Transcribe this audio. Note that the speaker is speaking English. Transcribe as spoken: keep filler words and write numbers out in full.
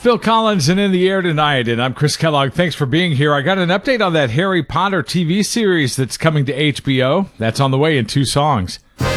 Phil Collins and In the Air Tonight, and I'm Chris Kellogg. Thanks for being here. I got an update on that Harry Potter T V series that's coming to H B O. That's on the way in two songs.